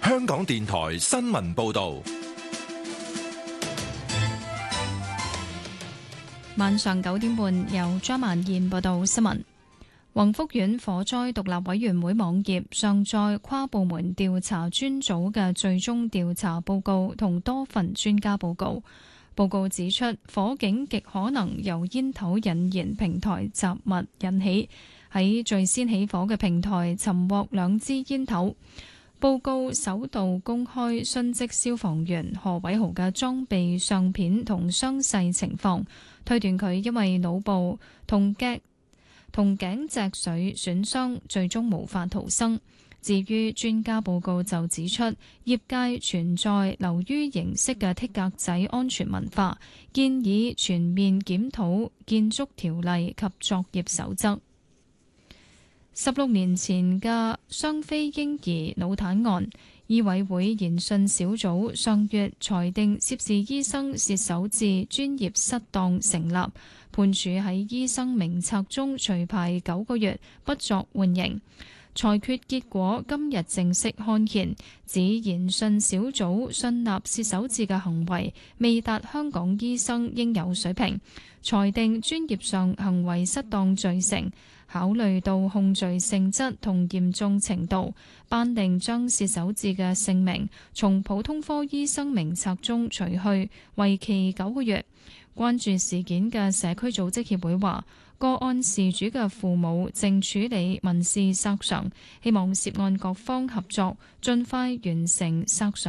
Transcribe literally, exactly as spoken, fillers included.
香港電台新聞報道。 晚上九點半，由張曼燕報道新聞。宏福苑火災獨立委員會網頁上載跨部門調查專組嘅最終調查報告同多份專家報告。報告指出，火警極可能由煙頭引燃平台雜物引起，喺最先起火嘅平台尋獲兩支煙頭。報告首度公開殉職消防員何偉豪嘅裝備相片同傷勢情況，推斷佢因為腦部同頸同頸脊髓損傷，最終無法逃生。至於專家報告就指出，業界存在流於形式嘅剔格仔安全文化，建議全面檢討建築條例及作業守則。十六年前嘅雙非嬰兒腦癱案，醫委會研訊小組上月裁定涉事醫生弒首置專業失當成立，判處喺醫生名冊中除牌九個月，不作緩刑。裁決結果今日正式刊憲，指研訊小組信納弒首置嘅行為未達香港醫生應有水平，裁定專業上行為失當罪成。考慮到控罪性質同嚴重程度，頒令將弒首置嘅姓名從普通科醫生名冊中除去，為期九個月。關注事件嘅社區組織協會話，個案事主嘅父母正處理民事索償，希望涉案各方合作，盡快完成索償。